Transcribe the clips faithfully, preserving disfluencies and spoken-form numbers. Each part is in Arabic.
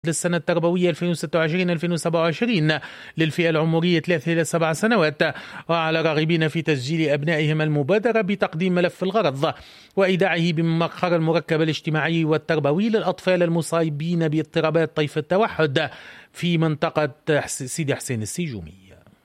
للسنة التربوية ألفين وستة وعشرين ألفين وسبعة وعشرين للفئة العمرية ثلاثة إلى سبع سنوات، وعلى راغبين في تسجيل أبنائهم المبادرة بتقديم ملف الغرض وإيداعه بمقر المركب الاجتماعي والتربوي للأطفال المصابين باضطرابات طيف التوحد في منطقة سيدي حسين السجومي.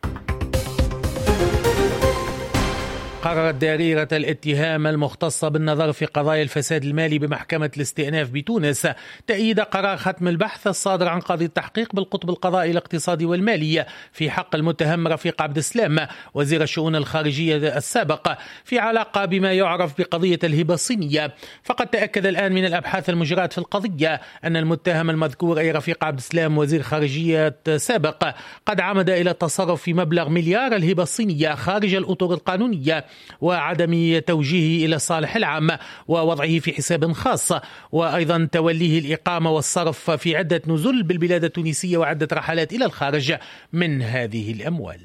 قررت دائرة الاتهام المختصة بالنظر في قضايا الفساد المالي بمحكمة الاستئناف بتونس تأييد قرار ختم البحث الصادر عن قاضي التحقيق بالقطب القضائي الاقتصادي والمالي في حق المتهم رفيق عبد السلام وزير الشؤون الخارجية السابق في علاقة بما يعرف بقضية الهبة الصينية. فقد تأكد الآن من الأبحاث المجرات في القضية أن المتهم المذكور أي رفيق عبد السلام وزير خارجية سابق قد عمد إلى التصرف في مبلغ مليار الهبة الصينية خارج الأطر القانونية وعدم توجيهه إلى الصالح العام ووضعه في حساب خاص، وأيضا توليه الإقامة والصرف في عدة نزل بالبلاد التونسية وعدة رحلات إلى الخارج من هذه الأموال.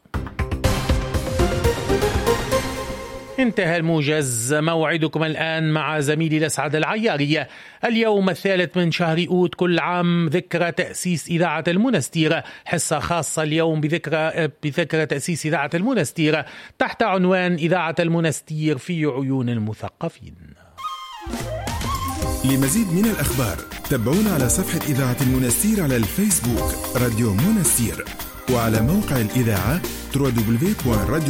انتهى الموجز. موعدكم الآن مع زميلي الأسعد العياري. اليوم الثالث من شهر أوت كل عام ذكرى تأسيس إذاعة المنستير، حصة خاصة اليوم بذكرى بذكرى تأسيس إذاعة المنستير تحت عنوان إذاعة المنستير في عيون المثقفين. لمزيد من الأخبار تابعونا على صفحة إذاعة المنستير على الفيسبوك راديو منستير، وعلى موقع الإذاعة دبليو دبليو دبليو دوت راديو